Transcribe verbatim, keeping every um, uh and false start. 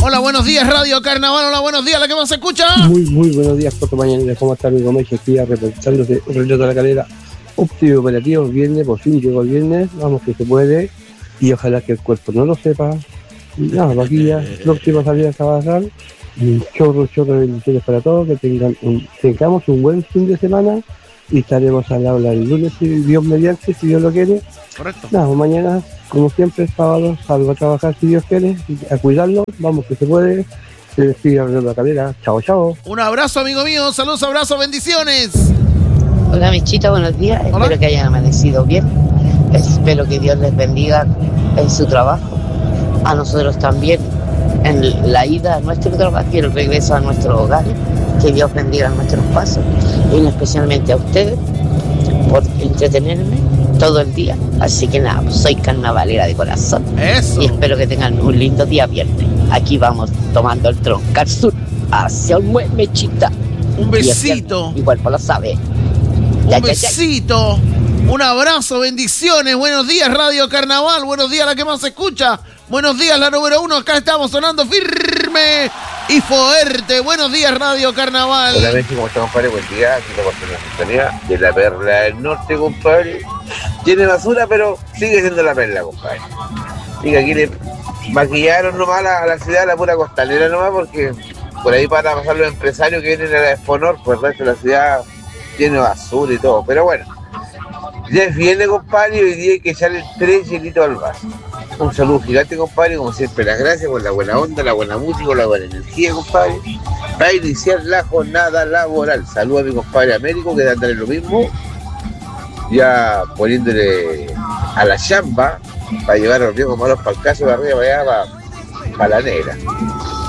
Hola, buenos días, Radio Carnaval. Hola, buenos días, ¿la que más se escucha? Muy, muy buenos días, Puerto Mañana. ¿Cómo está mi comercio? Aquí reportándose un relato de la calera. Óptimo operativo, viernes, por fin llegó el viernes. Vamos que se puede. Y ojalá que el cuerpo no lo sepa. Y nada, vaquilla, próxima salida a trabajar. Un chorro, chorro de bendiciones para todos. Que tengan un, tengamos un buen fin de semana. Y estaremos al habla el lunes, si Dios mediante, si Dios lo quiere. Correcto. Nada, mañana, como siempre, sábado, salgo a trabajar si Dios quiere, a cuidarlo, vamos que se puede. Se despide la calera. Chao, chao. Un abrazo, amigo mío. Saludos, abrazos, bendiciones. Hola, Michita, buenos días. Hola. Espero que hayan amanecido bien. Espero que Dios les bendiga en su trabajo. A nosotros también, en la ida a nuestro trabajo y el regreso a nuestros hogares. Que Dios bendiga nuestros pasos. Y especialmente a ustedes por entretenerme todo el día. Así que nada, pues soy carnavalera de corazón. Eso. Y espero que tengan un lindo día viernes. Aquí vamos tomando el troncal sur hacia un buen Mechita. Un besito. Mi cuerpo lo sabe. Un Ya, ya, ya. besito. Un abrazo, bendiciones. Buenos días, Radio Carnaval. Buenos días, la que más se escucha. Buenos días, la número uno. Acá estamos sonando firme y fuerte. Buenos días, Radio Carnaval. Hola, Messi, ¿cómo está, compadre? Buen día. Aquí estamos en la sintonía de la Perla del Norte, compadre. Tiene basura, pero sigue siendo la Perla, compadre. Diga, aquí le maquillaron nomás a la, a la ciudad, a la pura costanera nomás, porque por ahí van a pasar los empresarios que vienen a la Exponor, pues el resto de la ciudad tiene basura y todo. Pero bueno, ya es viernes, compadre, y hoy día hay que echarle tres hielitos al vaso. Un saludo gigante, compadre, como siempre, las gracias por la buena onda, la buena música, la buena energía, compadre, para iniciar la jornada laboral. Saludos a mi compadre Américo, que dándole lo mismo, ya poniéndole a la chamba, para llevar a los viejos malos para el caso de arriba, para allá, para, para la negra.